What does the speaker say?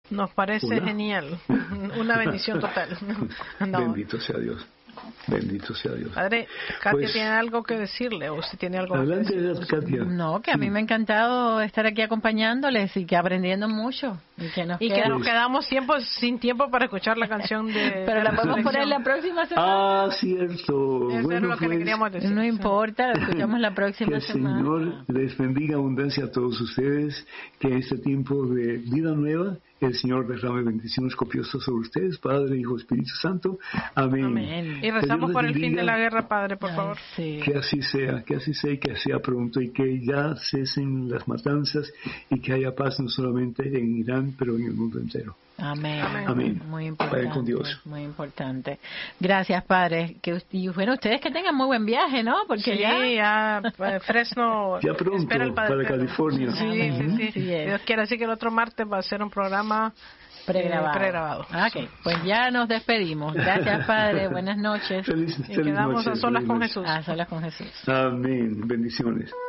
Nos parece Hola. Genial. Una bendición total. No. Bendito sea Dios. Bendito sea Dios. Padre, Katia Pues, tiene algo que decirle, o si tiene algo que Adelante, decir. Katia. No, que a mí me ha encantado estar aquí acompañándoles y que aprendiendo mucho. Y que nos, Y que nos quedamos sin tiempo para escuchar la canción de... Pero la podemos poner la próxima semana. Ah, cierto. Eso era lo que le queríamos decir. No importa, lo escuchamos la Que próxima el semana. Señor les bendiga abundancia a todos ustedes, que en este tiempo de vida nueva el Señor derrame bendiciones copiosas sobre ustedes, Padre, Hijo, Espíritu Santo. Amén. Amén. Y rezamos Que Dios por les el fin de bendiga. la guerra, Padre, por Ay, favor. sí. Que así sea y que sea pronto y que ya cesen las matanzas y que haya paz no solamente en Irán, pero en el mundo entero. Amén. Amén. Muy importante. Vayan con Dios. Muy importante. Gracias, Padre. Y bueno, ustedes que tengan muy buen viaje, ¿no? Porque ya Fresno Ya pronto, espera el Padre para Eterno. California. Sí. Dios quiere, así que el otro martes va a ser un programa pregrabado. Ok, pues ya nos despedimos. Gracias, Padre. Buenas noches. Feliz Y quedamos noche, a solas feliz con noche. Jesús. A solas con Jesús. Amén. Bendiciones.